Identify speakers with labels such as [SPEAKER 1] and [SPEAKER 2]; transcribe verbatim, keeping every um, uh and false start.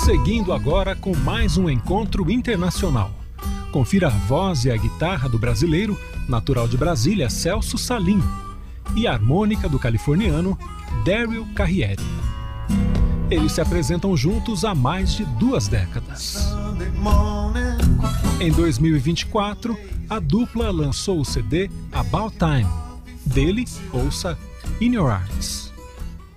[SPEAKER 1] Seguindo agora com mais um encontro internacional. Confira a voz e a guitarra do brasileiro, natural de Brasília, Celso Salim, e a harmônica do californiano Daryl Carriere. Eles se apresentam juntos há mais de duas décadas. Em dois mil e vinte e quatro, a dupla lançou o C D About Time. Dele, ouça In Your Eyes.